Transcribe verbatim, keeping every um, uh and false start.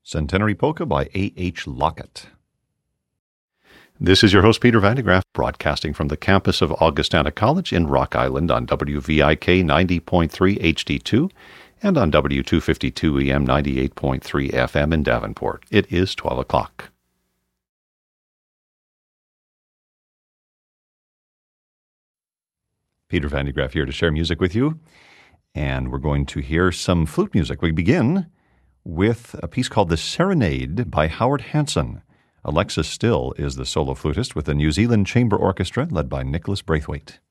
Centenary Polka by A H. Lockett. This is your host, Peter Van de Graaff, broadcasting from the campus of Augustana College in Rock Island on W V I K ninety point three H D two and on W two fifty-two E M ninety-eight point three F M in Davenport. It is twelve o'clock. Peter Van de Graaff here to share music with you, and we're going to hear some flute music. We begin with a piece called The Serenade by Howard Hanson. Alexis Still is the solo flutist with the New Zealand Chamber Orchestra led by Nicholas Braithwaite.